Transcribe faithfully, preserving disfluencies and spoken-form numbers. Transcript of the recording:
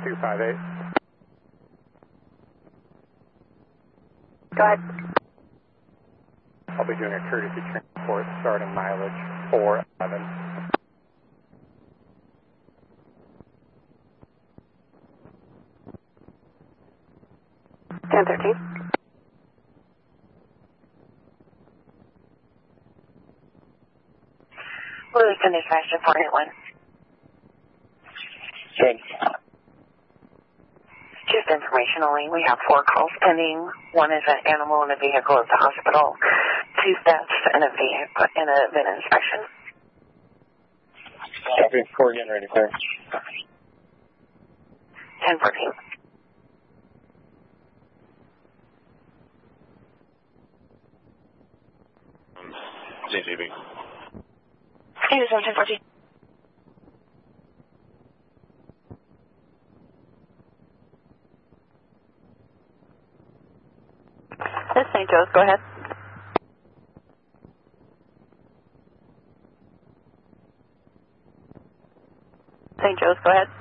two five eight. Go ahead. I'll be doing a courtesy transport starting mileage four eleven. ten thirteen. Louis Sunday Fashion four eight one. Good. Just informationally, we have four calls pending. One is an animal in a vehicle at the hospital, two thefts, and a vehicle and a vet inspection. Copy. Four again, ready, clear. ten fourteen. J J B. Hey, this is ten fourteen. This is Saint Joe's. Go ahead. Saint Joe's. Go ahead.